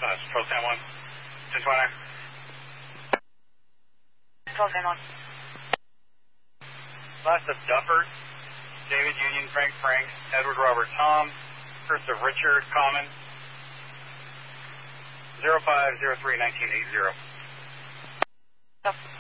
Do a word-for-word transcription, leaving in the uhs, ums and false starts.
Uh, twelve ten one. ten twenty. twelve ten one. Last of Dufford, David Union, Frank Frank, Edward Robert Tom, first of Richard Common, zero five zero three nineteen eighty.